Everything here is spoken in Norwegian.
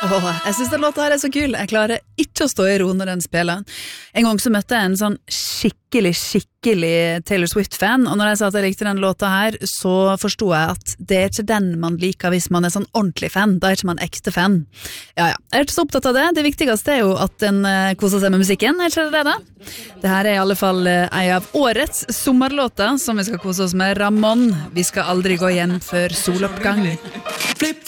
Jeg synes den låta her så kul. Jeg klarer ikke å stå i ro når den spiller. En gang så møtte jeg en sånn skikkelig Taylor Swift-fan, og når jeg sa at jeg likte den låta her, så forstod jeg at det ikke den man liker hvis man sånn ordentlig fan. Da ikke man ekte fan. Ja. Jeg ikke så opptatt av det. Det viktigste jo at den koser seg med musikken. Ikke det da? Det her i alle fall en av årets sommerlåter som vi skal kose oss med. Ramón. Vi skal aldri gå hjem før soloppgang.